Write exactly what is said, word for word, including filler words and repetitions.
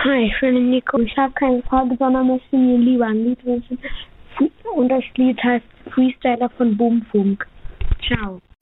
Hi, ich bin Nico. Ich habe keine Frage, sondern möchte mir lieber ein Lied wünschen. Und das Lied heißt Freestyler von Bumfunk. Ciao.